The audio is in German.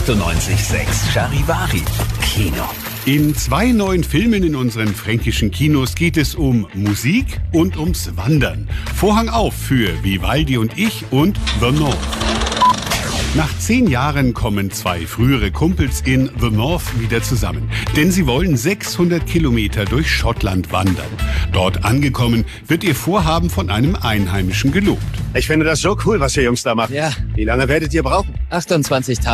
98,6 Charivari Kino. In 2 neuen Filmen in unseren fränkischen Kinos geht es um Musik und ums Wandern. Vorhang auf für Vivaldi und ich und The North. Nach 10 Jahren kommen 2 frühere Kumpels in The North wieder zusammen. Denn sie wollen 600 Kilometer durch Schottland wandern. Dort angekommen wird ihr Vorhaben von einem Einheimischen gelobt. Ich finde das so cool, was ihr Jungs da macht. Ja. Wie lange werdet ihr brauchen? 28 Tage.